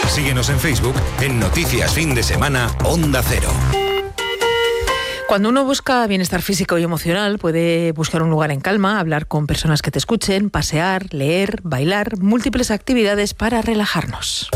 Síguenos en Facebook en Noticias Fin de Semana Onda Cero. Cuando uno busca bienestar físico y emocional, puede buscar un lugar en calma, hablar con personas que te escuchen, pasear, leer, bailar, múltiples actividades para relajarnos.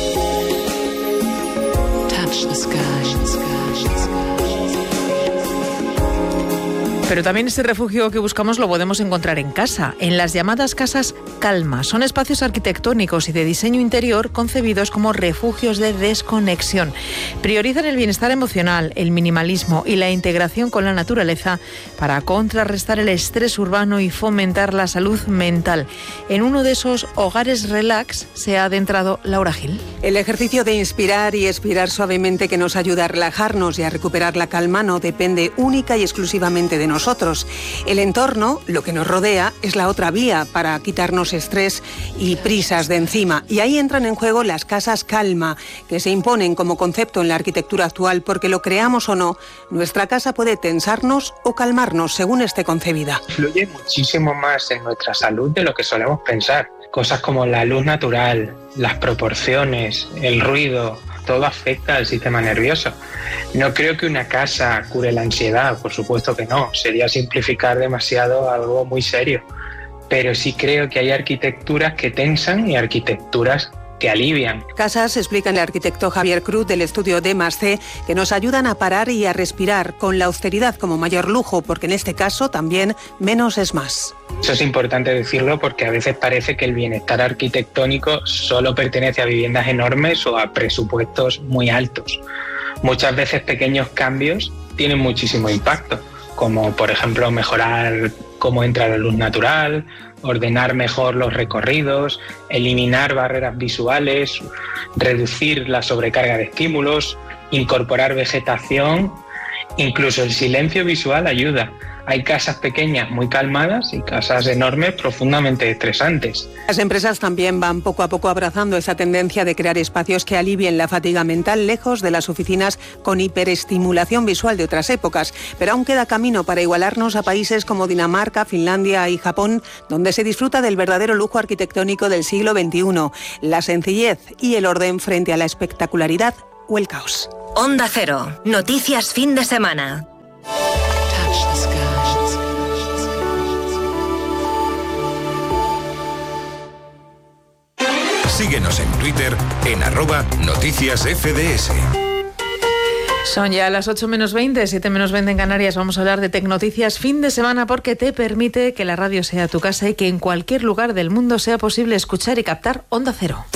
Touch the sky. Pero también ese refugio que buscamos lo podemos encontrar en casa, en las llamadas casas calma. Son espacios arquitectónicos y de diseño interior concebidos como refugios de desconexión. Priorizan el bienestar emocional, el minimalismo y la integración con la naturaleza para contrarrestar el estrés urbano y fomentar la salud mental. En uno de esos hogares relax se ha adentrado Laura Gil. El ejercicio de inspirar y expirar suavemente que nos ayuda a relajarnos y a recuperar la calma no depende única y exclusivamente de nosotros. El entorno, lo que nos rodea, es la otra vía para quitarnos estrés y prisas de encima. Y ahí entran en juego las casas calma, que se imponen como concepto en la arquitectura actual porque lo creamos o no, nuestra casa puede tensarnos o calmarnos según esté concebida. Influye muchísimo más en nuestra salud de lo que solemos pensar. Cosas como la luz natural, las proporciones, el ruido, todo afecta al sistema nervioso. No creo que una casa cure la ansiedad, por supuesto que no, sería simplificar demasiado algo muy serio. Pero sí creo que hay arquitecturas que tensan y arquitecturas que alivian. Casas, explica el arquitecto Javier Cruz del estudio D+C, que nos ayudan a parar y a respirar con la austeridad como mayor lujo, porque en este caso también menos es más. Eso es importante decirlo porque a veces parece que el bienestar arquitectónico solo pertenece a viviendas enormes o a presupuestos muy altos. Muchas veces pequeños cambios tienen muchísimo impacto, como por ejemplo mejorar cómo entra la luz natural, ordenar mejor los recorridos, eliminar barreras visuales, reducir la sobrecarga de estímulos, incorporar vegetación, incluso el silencio visual ayuda. Hay casas pequeñas muy calmadas y casas enormes profundamente estresantes. Las empresas también van poco a poco abrazando esa tendencia de crear espacios que alivien la fatiga mental lejos de las oficinas con hiperestimulación visual de otras épocas. Pero aún queda camino para igualarnos a países como Dinamarca, Finlandia y Japón, donde se disfruta del verdadero lujo arquitectónico del siglo XXI, la sencillez y el orden frente a la espectacularidad o el caos. Onda Cero, noticias fin de semana. Síguenos en Twitter en @noticiasfds. Son ya las 8 menos 20, 7 menos 20 en Canarias. Vamos a hablar de Tecnoticias fin de semana porque te permite que la radio sea tu casa y que en cualquier lugar del mundo sea posible escuchar y captar Onda Cero.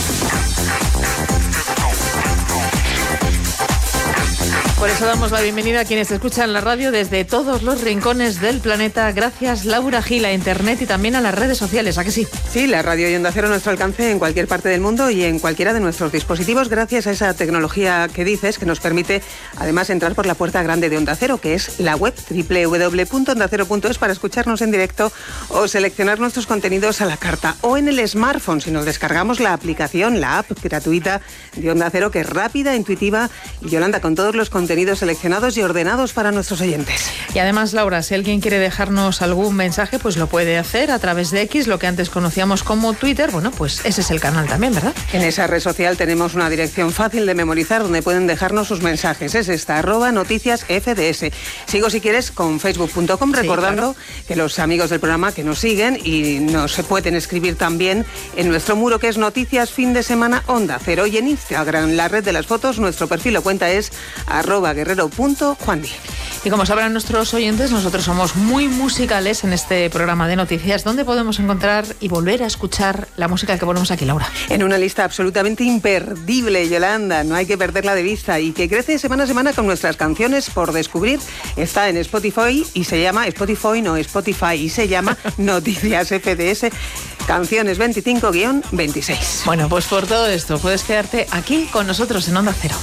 Por eso damos la bienvenida a quienes escuchan la radio desde todos los rincones del planeta. Gracias, Laura Gil, a Internet y también a las redes sociales, ¿a que sí? Sí, la radio y Onda Cero a nuestro alcance en cualquier parte del mundo y en cualquiera de nuestros dispositivos, gracias a esa tecnología que dices, que nos permite además entrar por la puerta grande de Onda Cero, que es la web www.ondacero.es para escucharnos en directo o seleccionar nuestros contenidos a la carta. O en el smartphone, si nos descargamos la aplicación, la app gratuita de Onda Cero, que es rápida, intuitiva y, Yolanda, con todos los contenidos seleccionados y ordenados para nuestros oyentes. Y además, Laura, si alguien quiere dejarnos algún mensaje, pues lo puede hacer a través de X, lo que antes conocíamos como Twitter. Bueno, pues ese es el canal también, ¿verdad? En esa red social tenemos una dirección fácil de memorizar donde pueden dejarnos sus mensajes. Es esta, @noticiasfds. Sigo, si quieres, con facebook.com, recordando que los amigos del programa que nos siguen y nos pueden escribir también en nuestro muro, que es Noticias Fin de Semana Onda Cero. Y en Instagram, la red de las fotos, nuestro perfil o cuenta es @guerrero.juandi. Y como sabrán nuestros oyentes, nosotros somos muy musicales en este programa de noticias, donde podemos encontrar y volver a escuchar la música que ponemos aquí, Laura. En una lista absolutamente imperdible, Yolanda, no hay que perderla de vista, y que crece semana a semana con nuestras canciones por descubrir. Está en Spotify y se llama Spotify y se llama Noticias FDS, canciones 25-26. Bueno, pues por todo esto puedes quedarte aquí con nosotros en Onda Cero.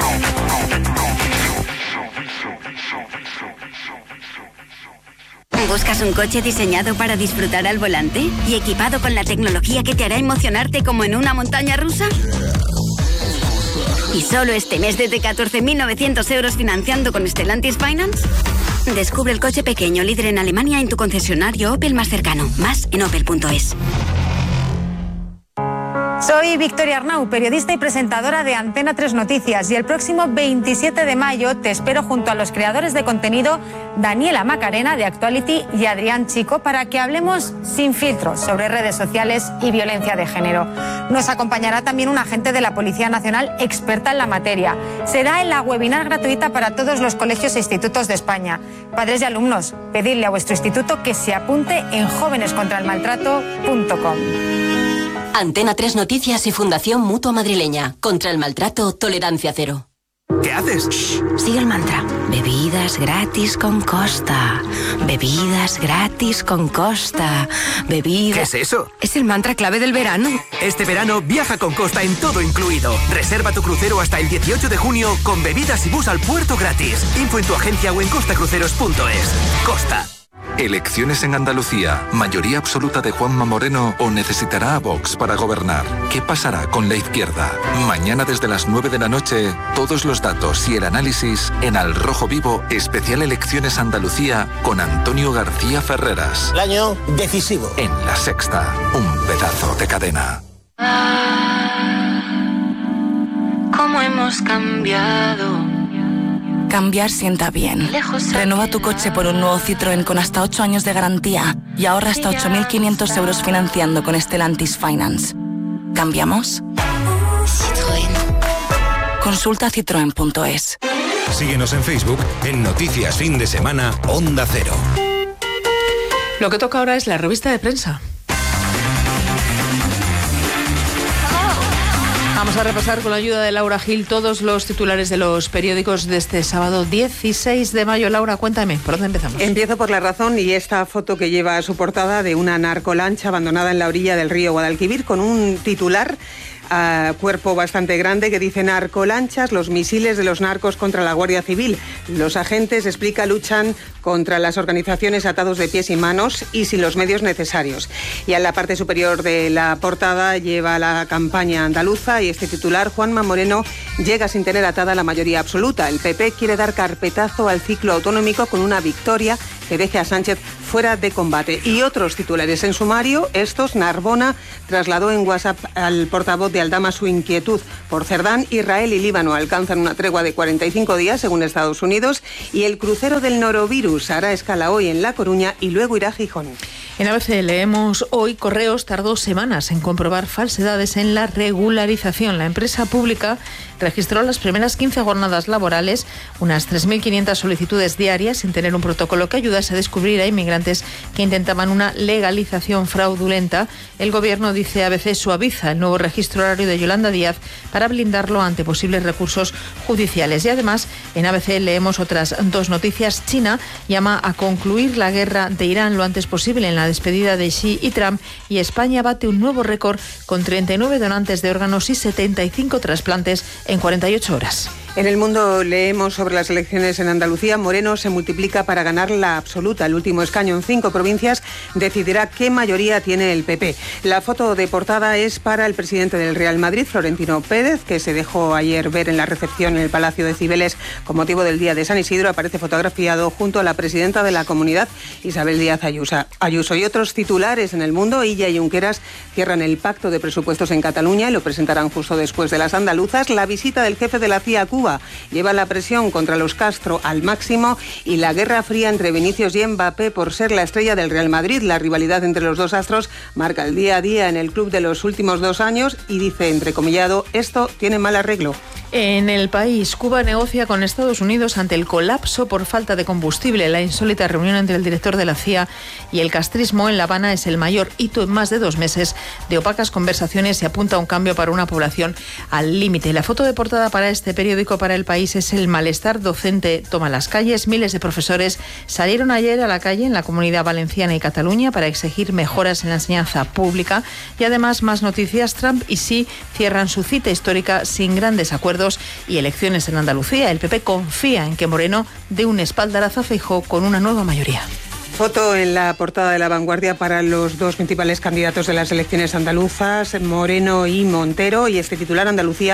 ¿Buscas un coche diseñado para disfrutar al volante y equipado con la tecnología que te hará emocionarte como en una montaña rusa? ¿Y solo este mes desde 14.900 euros financiando con Stellantis Finance? Descubre el coche pequeño líder en Alemania en tu concesionario Opel más cercano. Más en opel.es. Soy Victoria Arnau, periodista y presentadora de Antena 3 Noticias, y el próximo 27 de mayo te espero junto a los creadores de contenido Daniela Macarena de Actuality y Adrián Chico para que hablemos sin filtros sobre redes sociales y violencia de género. Nos acompañará también un agente de la Policía Nacional experta en la materia. Será en la webinar gratuita para todos los colegios e institutos de España. Padres y alumnos, pedidle a vuestro instituto que se apunte en jóvenescontraelmaltrato.com. Antena 3 Noticias y Fundación Mutua Madrileña. Contra el maltrato, tolerancia cero. ¿Qué haces? Shh, sigue el mantra. Bebidas gratis con Costa. Bebidas gratis con Costa. Bebidas... ¿Qué es eso? Es el mantra clave del verano. Este verano viaja con Costa en todo incluido. Reserva tu crucero hasta el 18 de junio con bebidas y bus al puerto gratis. Info en tu agencia o en costacruceros.es. Costa. Elecciones en Andalucía. ¿Mayoría absoluta de Juanma Moreno o necesitará a Vox para gobernar? ¿Qué pasará con la izquierda? Mañana desde las 9 de la noche, todos los datos y el análisis en Al Rojo Vivo, especial Elecciones Andalucía con Antonio García Ferreras. El año decisivo. En La Sexta, un pedazo de cadena. ¿Cómo hemos cambiado? Cambiar sienta bien. Renueva tu coche por un nuevo Citroën con hasta 8 años de garantía y ahorra hasta 8.500 euros financiando con Stellantis Finance. ¿Cambiamos? Citroën. Consulta citroen.es. Síguenos en Facebook en Noticias Fin de Semana Onda Cero. Lo que toca ahora es la revista de prensa. Vamos a repasar con la ayuda de Laura Gil todos los titulares de los periódicos de este sábado 16 de mayo. Laura, cuéntame, ¿por dónde empezamos? Empiezo por La Razón y esta foto que lleva a su portada de una narcolancha abandonada en la orilla del río Guadalquivir con un titular a cuerpo bastante grande que dice: narcolanchas, los misiles de los narcos contra la Guardia Civil. Los agentes, explica, luchan contra las organizaciones atados de pies y manos y sin los medios necesarios. Y en la parte superior de la portada lleva la campaña andaluza y este titular: Juanma Moreno llega sin tener atada la mayoría absoluta. El PP quiere dar carpetazo al ciclo autonómico con una victoria que deje a Sánchez fuera de combate. Y otros titulares en sumario, estos: Narbona trasladó en WhatsApp al portavoz de Aldama su inquietud por Cerdán. Israel y Líbano alcanzan una tregua de 45 días, según Estados Unidos. Y el crucero del norovirus hará escala hoy en La Coruña y luego irá a Gijón. En ABC leemos hoy: Correos tardó semanas en comprobar falsedades en la regularización. La empresa pública registró las primeras 15 jornadas laborales, unas 3.500 solicitudes diarias, sin tener un protocolo que ayudase a descubrir a inmigrantes que intentaban una legalización fraudulenta. El Gobierno, dice ABC, suaviza el nuevo registro horario de Yolanda Díaz para blindarlo ante posibles recursos judiciales. Y además, en ABC leemos otras dos noticias. China llama a concluir la guerra de Irán lo antes posible en la despedida de Xi y Trump, y España bate un nuevo récord con 39 donantes de órganos y 75 trasplantes en 48 horas. En El Mundo leemos sobre las elecciones en Andalucía. Moreno se multiplica para ganar la absoluta. El último escaño en 5 provincias decidirá qué mayoría tiene el PP. La foto de portada es para el presidente del Real Madrid, Florentino Pérez, que se dejó ayer ver en la recepción en el Palacio de Cibeles con motivo del Día de San Isidro. Aparece fotografiado junto a la presidenta de la Comunidad, Isabel Díaz Ayuso. Y otros titulares en El Mundo: Illa y Junqueras cierran el pacto de presupuestos en Cataluña y lo presentarán justo después de las andaluzas. La visita del jefe de la CIA a Cuba lleva la presión contra los Castro al máximo, y la guerra fría entre Vinicius y Mbappé por ser la estrella del Real Madrid. La rivalidad entre los dos astros marca el día a día en el club de los últimos 2 años y dice, entrecomillado: esto tiene mal arreglo. En El País, Cuba negocia con Estados Unidos ante el colapso por falta de combustible. La insólita reunión entre el director de la CIA y el castrismo en La Habana es el mayor hito en más de 2 meses de opacas conversaciones y apunta a un cambio para una población al límite. La foto de portada para este periódico, para El País, es el malestar docente toma las calles. Miles de profesores salieron ayer a la calle en la Comunidad Valenciana y Cataluña para exigir mejoras en la enseñanza pública. Y además, más noticias: Trump y Xi cierran su cita histórica sin grandes acuerdos y elecciones en Andalucía. El PP confía en que Moreno dé un espaldarazo a Feijóo con una nueva mayoría. Foto en la portada de La Vanguardia para los 2 principales candidatos de las elecciones andaluzas, Moreno y Montero, y este titular: Andalucía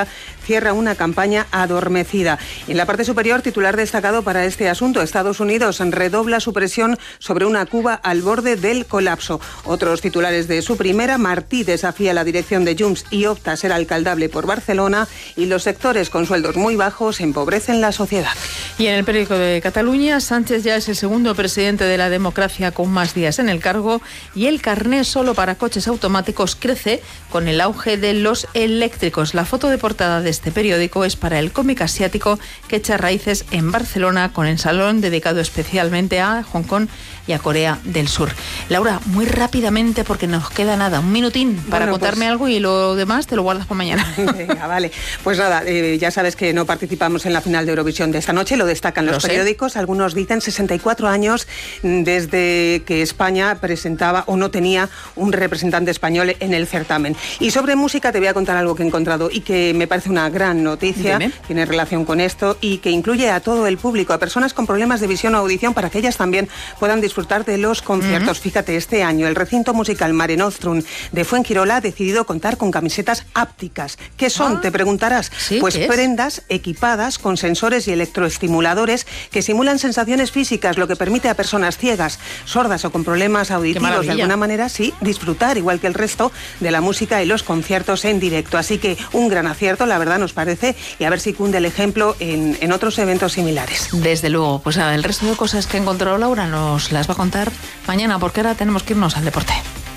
cierra una campaña adormecida. En la parte superior, titular destacado para este asunto: Estados Unidos redobla su presión sobre una Cuba al borde del colapso. Otros titulares de su primera: Martí desafía la dirección de Junts y opta a ser alcaldable por Barcelona, y los sectores con sueldos muy bajos empobrecen la sociedad. Y en el periódico de Cataluña, Sánchez ya es el segundo presidente de la democracia con más días en el cargo, y el carné solo para coches automáticos crece con el auge de los eléctricos. La foto de portada de este periódico es para el cómic asiático que echa raíces en Barcelona, con el salón dedicado especialmente a Hong Kong y a Corea del Sur. Laura, muy rápidamente, porque nos queda nada, un minutín para contarme algo, y lo demás te lo guardas para mañana. Venga, vale. Pues nada, ya sabes que no participamos en la final de Eurovisión de esta noche, lo destacan los periódicos. Algunos dicen 64 años desde que España presentaba o no tenía un representante español en el certamen. Y sobre música te voy a contar algo que he encontrado y que me parece una gran noticia. Dime. Tiene relación con esto y que incluye a todo el público, a personas con problemas de visión o audición, para que ellas también puedan disfrutar de los conciertos. Fíjate, este año el recinto musical Mare Nostrum de Fuengirola ha decidido contar con camisetas ápticas. ¿Qué son? Te preguntarás. ¿Sí? Pues prendas equipadas con sensores y electroestimuladores que simulan sensaciones físicas, lo que permite a personas ciegas, sordas o con problemas auditivos de alguna manera, sí, disfrutar igual que el resto de la música y los conciertos en directo. Así que un gran acierto, la verdad, nos parece, y a ver si cunde el ejemplo en otros eventos similares. Desde luego. Pues el resto de cosas que encontró Laura nos las va a contar mañana, porque ahora tenemos que irnos al deporte.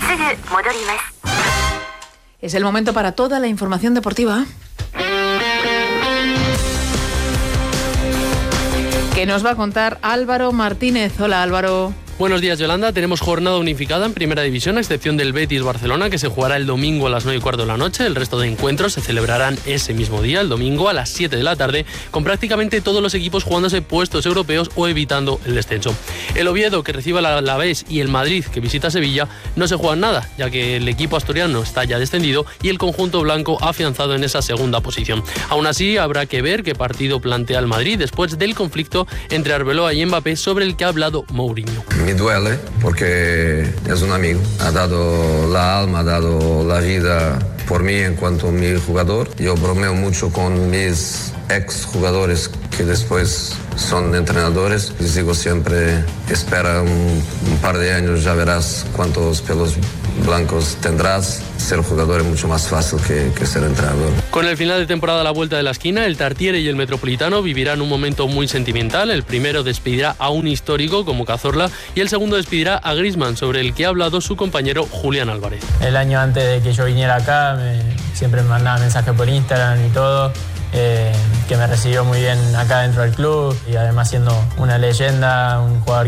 Es el momento para toda la información deportiva que nos va a contar Álvaro Martínez. Hola, Álvaro. Buenos días, Yolanda. Tenemos jornada unificada en Primera División, a excepción del Betis-Barcelona, que se jugará el domingo a las 9:15 de la noche. El resto de encuentros se celebrarán ese mismo día, el domingo a las 7 de la tarde, con prácticamente todos los equipos jugándose puestos europeos o evitando el descenso. El Oviedo, que recibe al Alavés, y el Madrid, que visita Sevilla, no se juegan nada, ya que el equipo asturiano está ya descendido y el conjunto blanco afianzado en esa segunda posición. Aún así, habrá que ver qué partido plantea el Madrid después del conflicto entre Arbeloa y Mbappé, sobre el que ha hablado Mourinho. Me duele porque es un amigo, ha dado la alma, ha dado la vida por mí en cuanto a mi jugador. Yo bromeo mucho con mis ex jugadores que después son entrenadores. Les digo siempre, espera un par de años, ya verás cuántos pelos blancos tendrás. Ser jugador es mucho más fácil que ser entrenador. Con el final de temporada a la vuelta de la esquina, el Tartiere y el Metropolitano vivirán un momento muy sentimental. El primero despedirá a un histórico como Cazorla, y el segundo despedirá a Griezmann, sobre el que ha hablado su compañero Julián Álvarez. El año antes de que yo viniera acá, siempre me mandaba mensajes por Instagram y todo, que me recibió muy bien acá dentro del club, y además siendo una leyenda, un jugador